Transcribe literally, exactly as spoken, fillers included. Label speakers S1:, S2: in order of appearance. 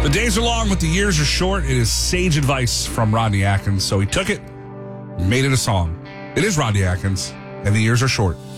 S1: The days are long, but the years are short. It is sage advice from Rodney Atkins. So he took it, made it a song. It is Rodney Atkins, and the years are short.